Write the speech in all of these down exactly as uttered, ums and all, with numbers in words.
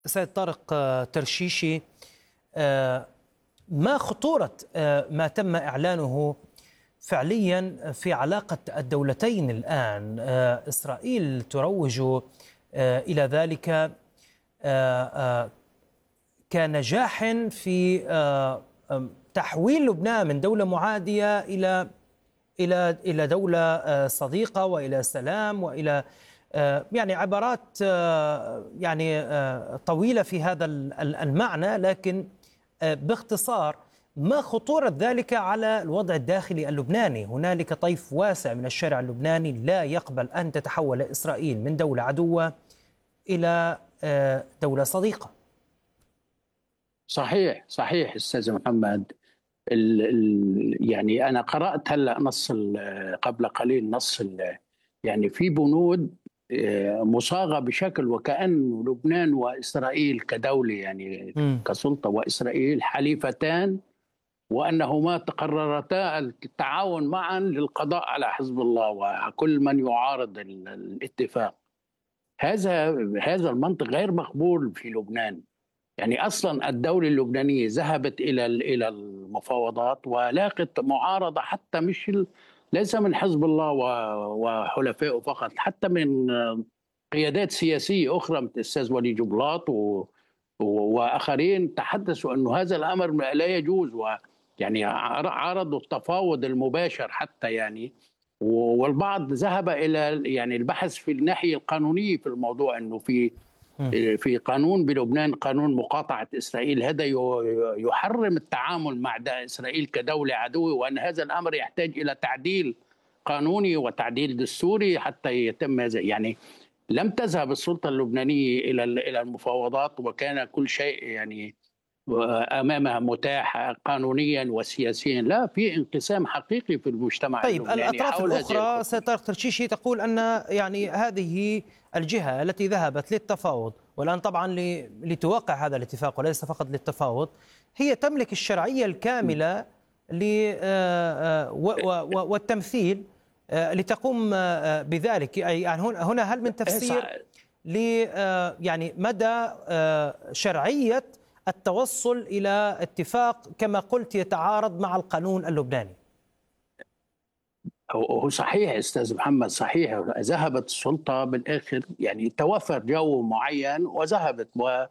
سيد طارق ترشيشي، ما خطورة ما تم إعلانه فعليا في علاقة الدولتين الآن؟ إسرائيل تروج إلى ذلك كنجاح في تحويل لبنان من دولة معادية إلى إلى إلى دولة صديقة وإلى سلام وإلى يعني عبارات يعني طويلة في هذا المعنى. لكن باختصار، ما خطورة ذلك على الوضع الداخلي اللبناني؟ هنالك طيف واسع من الشارع اللبناني لا يقبل أن تتحول إسرائيل من دولة عدوة إلى دولة صديقة. صحيح صحيح أستاذ محمد. ال ال يعني أنا قرأت هلا نص قبل قليل نص يعني في بنود مصاغة بشكل وكأن لبنان وإسرائيل كدولة يعني م. كسلطة وإسرائيل حليفتان، وأنهما تقررتا التعاون معا للقضاء على حزب الله وكل من يعارض الاتفاق. هذا هذا المنطق غير مقبول في لبنان. يعني اصلا الدوله اللبنانيه ذهبت الى الى المفاوضات ولاقت معارضه، حتى مش ليس من حزب الله وحلفائه فقط، حتى من قيادات سياسيه اخرى مثل الاستاذ ولي جبلاط واخرين تحدثوا انه هذا الامر لا يجوز، ويعني عارضوا التفاوض المباشر حتى يعني. والبعض ذهب الى يعني البحث في الناحيه القانونيه في الموضوع، انه في في قانون بلبنان، قانون مقاطعة إسرائيل، هذا يحرم التعامل مع إسرائيل كدولة عدوة، وأن هذا الأمر يحتاج إلى تعديل قانوني وتعديل دستوري حتى يتم هذا. يعني لم تذهب السلطة اللبنانية إلى إلى المفاوضات، وكان كل شيء يعني أمامها متاح قانونيا وسياسيا. لا، في انقسام حقيقي في المجتمع طيب اللبناني. الأطراف الأخرى سيد طارق ترشيشي تقول أن يعني هذه الجهة التي ذهبت للتفاوض والآن طبعا لتوقع هذا الاتفاق وليس فقط للتفاوض، هي تملك الشرعية الكاملة والتمثيل لتقوم بذلك. يعني هنا هل من تفسير ل يعني مدى شرعية التوصل إلى اتفاق كما قلت يتعارض مع القانون اللبناني؟ هو صحيح استاذ محمد، صحيح. ذهبت السلطه بالاخر، يعني توفر جو معين وذهبت.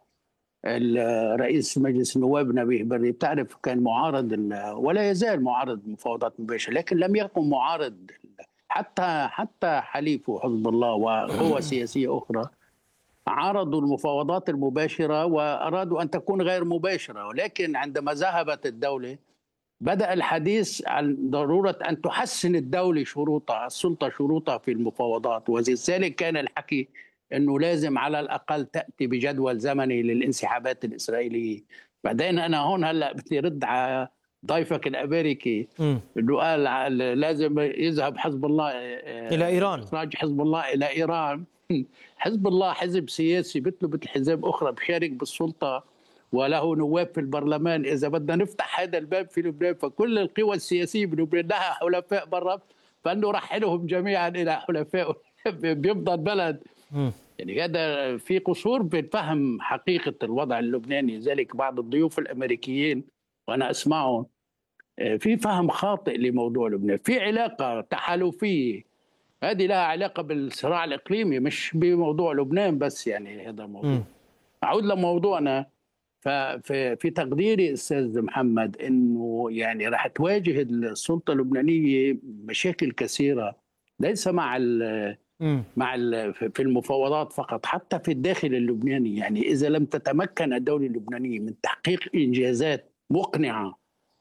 والرئيس مجلس النواب نبيه بري بتعرف كان معارض ولا يزال معارض مفاوضات مباشره، لكن لم يكن معارض حتى حتى حليفه حزب الله وقوى سياسيه اخرى عارضوا المفاوضات المباشره وارادوا ان تكون غير مباشره. ولكن عندما ذهبت الدوله بدأ الحديث عن ضرورة أن تحسن الدولة شروطها، السلطة شروطها في المفاوضات، ولذلك كان الحكي أنه لازم على الأقل تأتي بجدول زمني للانسحابات الإسرائيلية. بعدين أنا هون هلأ بدي رد على ضيفك الأمريكي أنه قال لازم يذهب حزب الله إلى إيران، إخراج حزب الله إلى إيران. حزب الله حزب سياسي مثله مثل حزب أخرى بشارك بالسلطة وله نواب في البرلمان. إذا بدنا نفتح هذا الباب في لبنان فكل القوى السياسية بلبنان لها حلفاء برا، فأنه نرحلهم جميعا إلى حلفاء بيفضل بلد. يعني هذا في قصور في فهم حقيقة الوضع اللبناني. لذلك بعض الضيوف الأمريكيين وأنا أسمعهم في فهم خاطئ لموضوع لبنان. في علاقة تحالفية، هذه لها علاقة بالصراع الإقليمي مش بموضوع لبنان بس. يعني هذا الموضوع. م. أعود لموضوعنا. ففي تقديري استاذ محمد انه يعني راح تواجه السلطه اللبنانيه مشاكل كثيره، ليس مع ال مع ال في المفاوضات فقط، حتى في الداخل اللبناني. يعني اذا لم تتمكن الدوله اللبنانيه من تحقيق انجازات مقنعه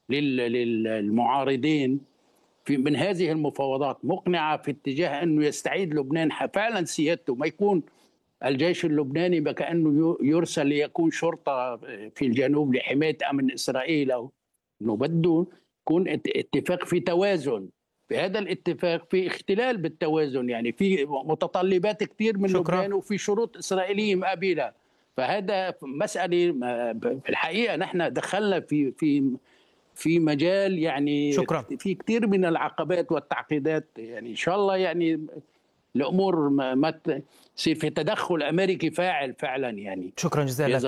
للمعارضين في من هذه المفاوضات، مقنعه في اتجاه انه يستعيد لبنان فعلا سيادته، ما يكون الجيش اللبناني كأنه يرسل ليكون شرطة في الجنوب لحماية أمن إسرائيل، أو أنه بده يكون اتفاق في توازن. في هذا الاتفاق في اختلال بالتوازن، يعني في متطلبات كثير من شكرا. لبنان وفي شروط إسرائيلية مقابلة. فهذا مسألة في الحقيقة نحن دخلنا في في في مجال يعني شكرا. في كثير من العقبات والتعقيدات. يعني إن شاء الله يعني الامور ما تصير في تدخل امريكي فاعل فعلا. يعني شكرا جزيلا.